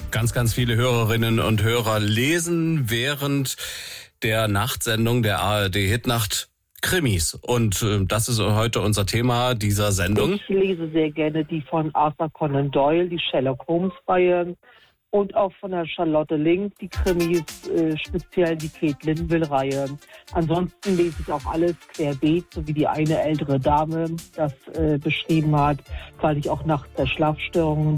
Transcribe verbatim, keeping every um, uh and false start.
Ganz, ganz viele Hörerinnen und Hörer lesen während der Nachtsendung der A R D Hitnacht Krimis. Und äh, das ist heute unser Thema dieser Sendung. Ich lese sehr gerne die von Arthur Conan Doyle, die Sherlock Holmes-Reihe. Und auch von der Charlotte Link, die Krimis, äh, speziell die Kate Linville-Reihe. Ansonsten lese ich auch alles querbeet, so wie die eine ältere Dame das äh, beschrieben hat, weil ich auch nachts der Schlafstörungen